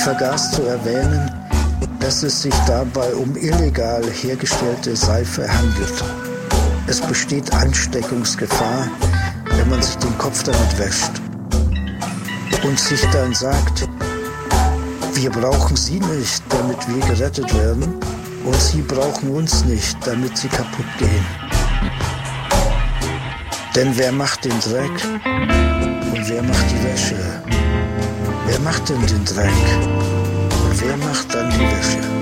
vergaß zu erwähnen, dass es sich dabei um illegal hergestellte Seife handelt. Es besteht Ansteckungsgefahr, wenn man sich den Kopf damit wäscht und sich dann sagt, wir brauchen Sie nicht, damit wir gerettet werden, und Sie brauchen uns nicht, damit Sie kaputt gehen. Denn wer macht den Dreck und wer macht die Wäsche? Wer macht denn den Dreck und wer macht dann die Wäsche?